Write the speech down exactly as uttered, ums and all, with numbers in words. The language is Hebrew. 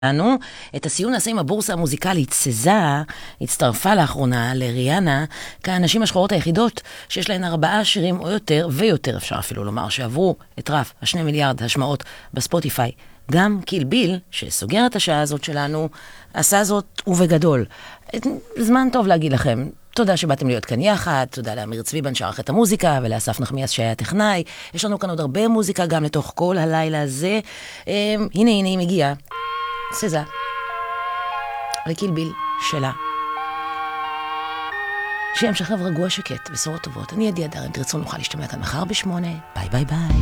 את הסיום נעשה עם הבורסה המוזיקלית. סזה הצטרפה לאחרונה לריאנה כאנשים השחורות היחידות שיש להן ארבעה שירים או יותר, ויותר אפשר אפילו לומר, שעברו את רף השני מיליארד השמעות בספוטיפיי. גם קיל ביל, שסוגר את השעה הזאת שלנו, עשה זאת ובגדול. זמן טוב להגיד לכם. תודה שבאתם להיות כאן יחד, תודה לאמיר צביבן שערך את המוזיקה, ולאסף נחמיאס שהיה טכנאי. יש לנו כאן עוד הרבה מוזיקה גם לתוך כל הלילה הזה. הנה, הנה היא מגיעה. סזה. וקיל ביל שלה. שיהיה המשך רגוע שקט, בשורות טובות. אני עדי אדר, אם תרצו נוכל להשתמע כאן מחר בשמונה. ביי ביי ביי.